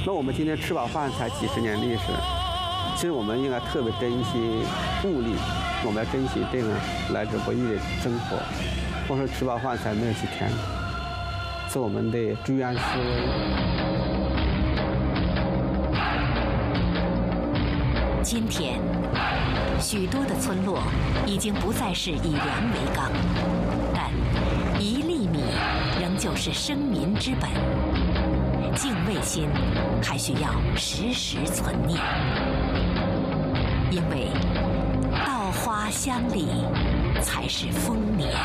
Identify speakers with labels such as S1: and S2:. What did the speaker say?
S1: 那我们今天吃饱饭才几十年历史，其实我们应该特别珍惜物力，我们要珍惜这个来之不易的生活。或者说吃饱饭才没有几天，是我们的居安思危。
S2: 今天，许多的村落已经不再是以粮为纲，但1粒米仍旧是生民之本。敬畏心还需要时时存念，因为稻花香里才是丰年。